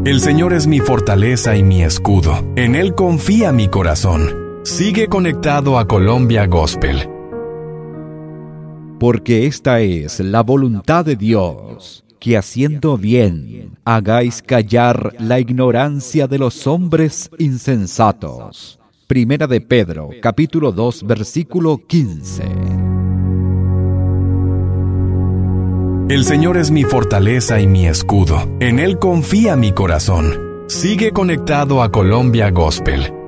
El Señor es mi fortaleza y mi escudo. En Él confía mi corazón. Sigue conectado a Colombia Gospel. Porque esta es la voluntad de Dios, que haciendo bien hagáis callar la ignorancia de los hombres insensatos. Primera de Pedro, capítulo 2, versículo 15. El Señor es mi fortaleza y mi escudo. En Él confía mi corazón. Sigue conectado a Colombia Gospel.